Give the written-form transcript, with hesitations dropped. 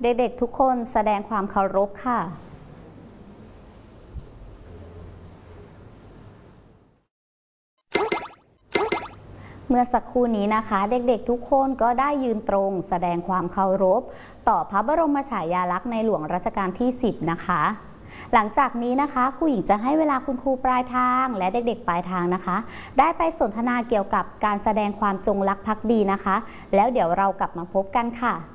เด็กๆทุกคนแสดงความเคารพค่ะเมื่อสักครู่นี้นะคะเด็กๆทุกคนก็ได้ยืนตรงแสดงความเคารพต่อพระบรมฉายาลักษณ์ในหลวงรัชกาลที่10นะคะหลังจากนี้นะคะครูหญิงจะให้เวลาคุณครูปลายทางและเด็กๆปลายทางนะคะได้ไปสนทนาเกี่ยวกับการแสดงความจงรักภักดีนะคะแล้วเดี๋ยวเรากลับมาพบกันค่ะ